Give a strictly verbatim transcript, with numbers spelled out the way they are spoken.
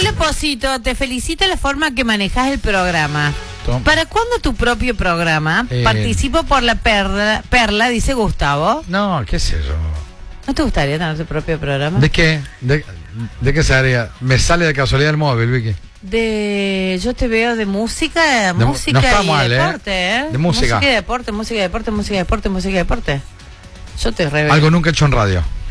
Hola, Posito, te felicito la forma que manejas el programa. Tom. ¿Para cuándo tu propio programa? Eh. Participo por la perla, perla, dice Gustavo. No, qué sé yo. ¿No te gustaría tener tu propio programa? ¿De qué? ¿De, de qué se haría? Me sale de casualidad el móvil, Vicky. De, yo te veo de música, De- música no está y mal, ¿eh? deporte, ¿eh? De música. Música y deporte, música y deporte, música y deporte, música y deporte. Yo te revelo. Algo nunca hecho en radio.